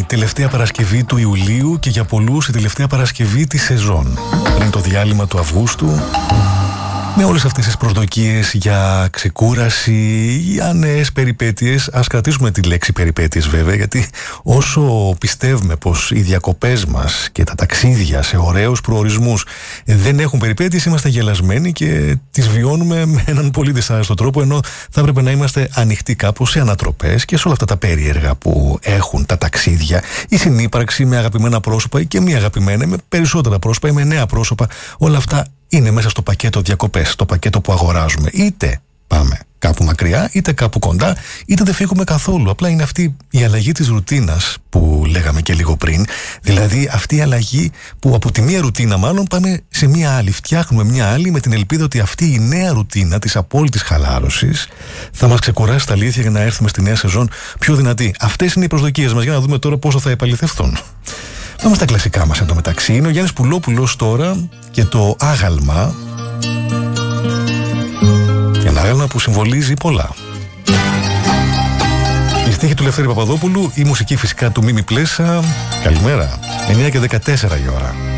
τελευταία Παρασκευή του Ιουλίου και για πολλούς η τελευταία Παρασκευή της σεζόν. Πριν το διάλειμμα του Αυγούστου, με όλες αυτές τις προσδοκίες για ξεκούραση, για νέες περιπέτειες. Ας κρατήσουμε τη λέξη περιπέτειες βέβαια, γιατί όσο πιστεύουμε πως οι διακοπές μας και τα ταξίδια σε ωραίους προορισμούς δεν έχουν περιπέτειες, είμαστε γελασμένοι και τις βιώνουμε με έναν πολύ δυσάρεστο τρόπο, ενώ θα έπρεπε να είμαστε ανοιχτοί κάπως σε ανατροπές και σε όλα αυτά τα περίεργα που έχουν τα ταξίδια, η συνύπαρξη με αγαπημένα πρόσωπα ή και μη αγαπημένα, με περισσότερα πρόσωπα ή με νέα πρόσωπα. Όλα αυτά είναι μέσα στο πακέτο διακοπές, το πακέτο που αγοράζουμε. Είτε πάμε κάπου μακριά, είτε κάπου κοντά, είτε δεν φύγουμε καθόλου. Απλά είναι αυτή η αλλαγή της ρουτίνας που λέγαμε και λίγο πριν. Δηλαδή αυτή η αλλαγή που από τη μία ρουτίνα μάλλον πάμε σε μία άλλη. Φτιάχνουμε μία άλλη με την ελπίδα ότι αυτή η νέα ρουτίνα της απόλυτης χαλάρωσης θα μας ξεκουράσει τα αλήθεια για να έρθουμε στη νέα σεζόν πιο δυνατοί. Αυτές είναι οι προσδοκίες μας. Για να δούμε τώρα πόσο θα επαληθευτούν. Πάμε στα κλασικά μας εντωμεταξύ. Είναι ο Γιάννης Πουλόπουλος τώρα και το άγαλμα. Ένα άγαλμα που συμβολίζει πολλά. Η στίχη του Λευτέρη Παπαδόπουλου, η μουσική φυσικά του Μίμη Πλέσα. Καλημέρα. 9 και 14 η ώρα.